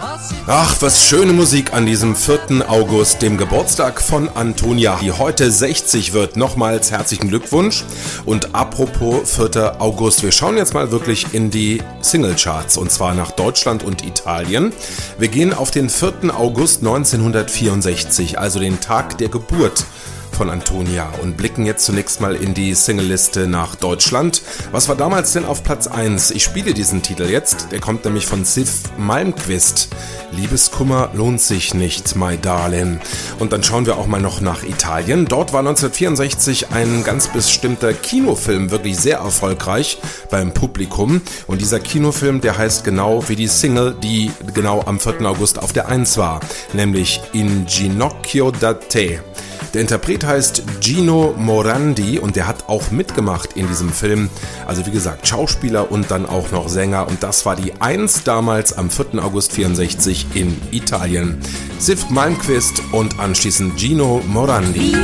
Ach, was schöne Musik an diesem 4. August, dem Geburtstag von Antonia, die heute 60 wird. Nochmals herzlichen Glückwunsch. Und apropos 4. August, wir schauen jetzt mal wirklich in die Singlecharts, und zwar nach Deutschland und Italien. Wir gehen auf den 4. August 1964, also den Tag der Geburt von Antonia, und blicken jetzt zunächst mal in die Singleliste nach Deutschland. Was war damals denn auf Platz 1? Ich spiele diesen Titel jetzt, der kommt nämlich von Siw Malmkvist. Liebeskummer lohnt sich nicht, my darling. Und dann schauen wir auch mal noch nach Italien. Dort war 1964 ein ganz bestimmter Kinofilm wirklich sehr erfolgreich beim Publikum. Und dieser Kinofilm, der heißt genau wie die Single, die genau am 4. August auf der 1 war, nämlich In Ginocchio da te. Der Interpret heißt Gino Morandi und der hat auch mitgemacht in diesem Film. Also wie gesagt, Schauspieler und dann auch noch Sänger. Und das war die 1 damals am 4. August 64 in Italien. Siw Malmkvist und anschließend Gino Morandi.